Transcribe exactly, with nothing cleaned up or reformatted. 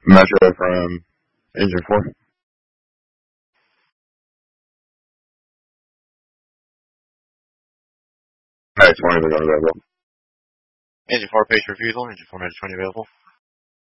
Metro from Engine four. Hey, twenty is available. Engine four page reviews on Engine four twenty available.